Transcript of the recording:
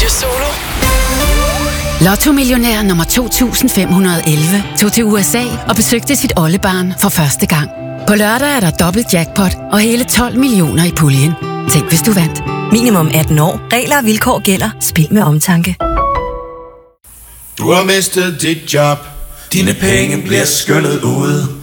Solo. Lotto-millionær nummer 2511 tog til USA og besøgte sit oldebarn for første gang. På lørdag er der dobbelt jackpot og hele 12 millioner i puljen. Tænk, hvis du vandt. Minimum 18 år. Regler og vilkår gælder. Spil med omtanke. Du har mistet dit job. Dine penge bliver skyllet ud.